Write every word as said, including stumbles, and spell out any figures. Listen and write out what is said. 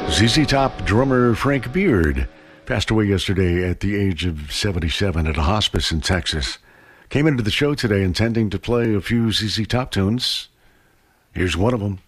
Z Z Top drummer Frank Beard passed away yesterday at the age of seventy-seven at a hospice in Texas. Came into the show today intending to play a few Z Z Top tunes. Here's one of them.